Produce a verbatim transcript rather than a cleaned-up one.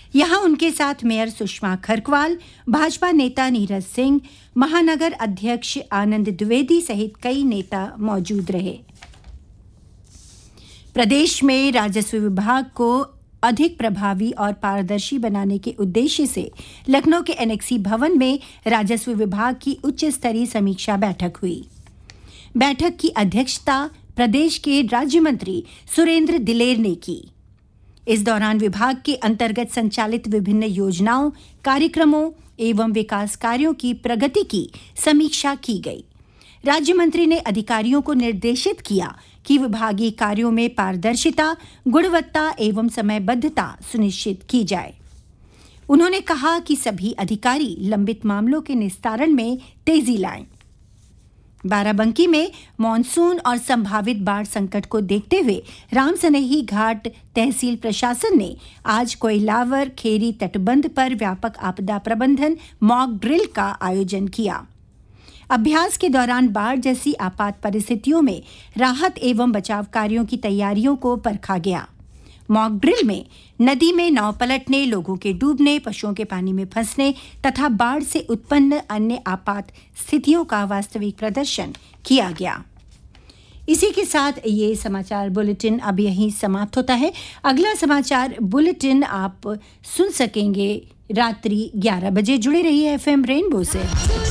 यहाँ उनके साथ मेयर सुषमा खरकवाल, भाजपा नेता नीरज सिंह, महानगर अध्यक्ष आनंद द्विवेदी सहित कई नेता मौजूद रहे। प्रदेश में राजस्व विभाग को अधिक प्रभावी और पारदर्शी बनाने के उद्देश्य से लखनऊ के एनेक्सी भवन में राजस्व विभाग की उच्च स्तरीय समीक्षा बैठक हुई। बैठक की अध्यक्षता प्रदेश के राज्य मंत्री सुरेंद्र दिलेर ने की। इस दौरान विभाग के अंतर्गत संचालित विभिन्न योजनाओं, कार्यक्रमों एवं विकास कार्यों की प्रगति की समीक्षा की गई। राज्य मंत्री ने अधिकारियों को निर्देशित किया कि विभागीय कार्यों में पारदर्शिता, गुणवत्ता एवं समयबद्धता सुनिश्चित की जाए। उन्होंने कहा कि सभी अधिकारी लंबित मामलों के निस्तारण में तेजी लाएं। बाराबंकी में मानसून और संभावित बाढ़ संकट को देखते हुए रामसनेही घाट तहसील प्रशासन ने आज कोइलावर खेरी तटबंध पर व्यापक आपदा प्रबंधन मॉक ड्रिल का आयोजन किया। अभ्यास के दौरान बाढ़ जैसी आपात परिस्थितियों में राहत एवं बचाव कार्यों की तैयारियों को परखा गया। मॉक ड्रिल में नदी में नाव पलटने, लोगों के डूबने, पशुओं के पानी में फंसने तथा बाढ़ से उत्पन्न अन्य आपात स्थितियों का वास्तविक प्रदर्शन किया गया। इसी के साथ ये समाचार बुलेटिन अब यहीं समाप्त होता है। अगला समाचार बुलेटिन आप सुन सकेंगे रात्रि ग्यारह बजे। जुड़े रहिए एफएम रेनबो से।